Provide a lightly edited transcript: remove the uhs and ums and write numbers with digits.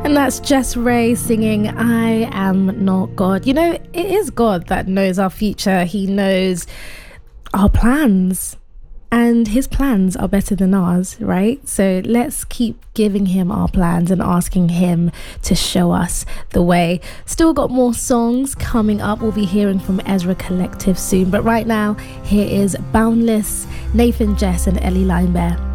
And that's Jess Ray singing I Am Not God. You know, it is God that knows our future. He knows our plans. And his plans are better than ours, right? So let's keep giving him our plans and asking him to show us the way. Still got more songs coming up. We'll be hearing from Ezra Collective soon. But right now, here is Boundless, Nathan Jess and Ellie Linebear.